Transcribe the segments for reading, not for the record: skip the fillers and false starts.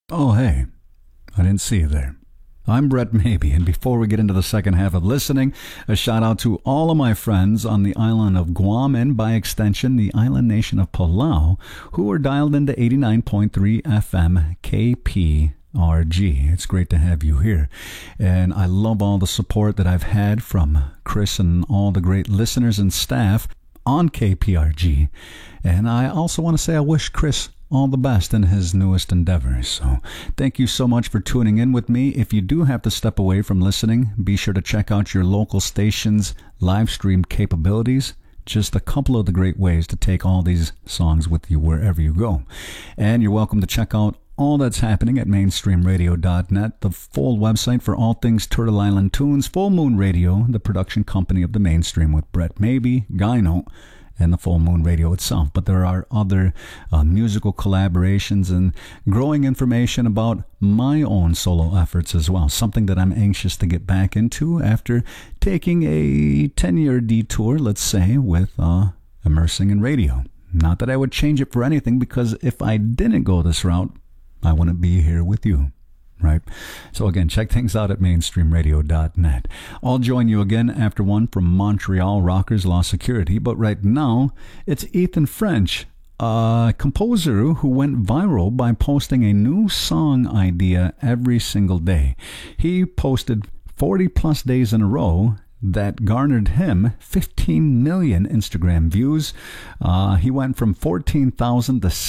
Oh, hey, I didn't see you there. I'm Brett Maybe, and before we get into the second half of listening, a shout out to all of my friends on the island of Guam and by extension the island nation of Palau who are dialed into 89.3 FM KPRG. It's great to have you here, and I love all the support that I've had from Chris and all the great listeners and staff on KPRG. And I also want to say I wish Chris all the best in his newest endeavors. So thank you so much for tuning in with me. If you do have to step away from listening, be sure to check out your local station's live stream capabilities. Just a couple of the great ways to take all these songs with you wherever you go. And you're welcome to check out all that's happening at mainstreamradio.net, the full website for all things Turtle Island Tunes, Full Moon Radio, the production company of the Mainstream with Brett Maybe, Gyno, and the Full Moon Radio itself. But there are other musical collaborations and growing information about my own solo efforts as well, something that I'm anxious to get back into after taking a 10-year detour, let's say, with immersing in radio. Not that I would change it for anything, because if I didn't go this route, I wouldn't be here with you. Right? So again, check things out at mainstreamradio.net. I'll join you again after one from Montreal Rockers Law Security, but right now it's Ethan French, a composer who went viral by posting a new song idea every single day. He posted 40 plus days in a row that garnered him 15 million Instagram views. He went from 14,000 to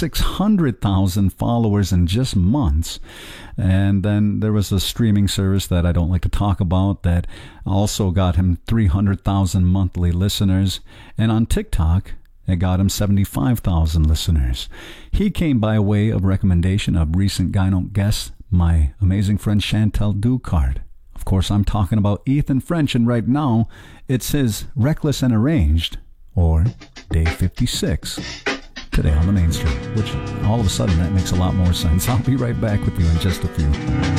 600,000 followers in just months. And then there was a streaming service that I don't like to talk about that also got him 300,000 monthly listeners. And on TikTok, it got him 75,000 listeners. He came by way of recommendation of recent Gyno guest, my amazing friend Chantel Ducard. Of course, I'm talking about Ethan French, and right now, it's his Reckless and Arranged, or Day 56, today on the Mainstream, which all of a sudden, that makes a lot more sense. I'll be right back with you in just a few.